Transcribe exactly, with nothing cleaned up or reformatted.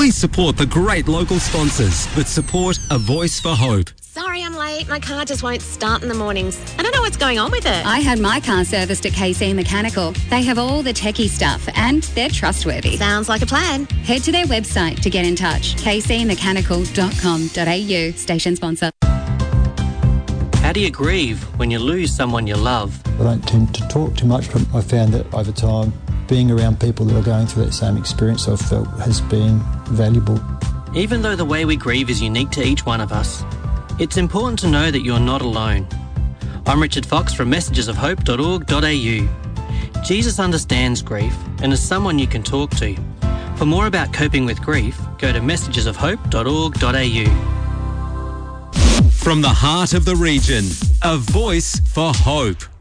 Please support the great local sponsors that support A Voice for Hope. Sorry I'm late. My car just won't start in the mornings. I don't know what's going on with it. I had my car serviced at K C Mechanical. They have all the techie stuff and they're trustworthy. Sounds like a plan. Head to their website to get in touch. k c mechanical dot com dot a u. Station sponsor. How do you grieve when you lose someone you love? I don't tend to talk too much, but I found that over time, being around people that are going through that same experience I've felt has been valuable. Even though the way we grieve is unique to each one of us, it's important to know that you're not alone. I'm Richard Fox from messages of hope dot org dot a u. Jesus understands grief and is someone you can talk to. For more about coping with grief, go to messages of hope dot org dot a u. From the heart of the region, A Voice for Hope.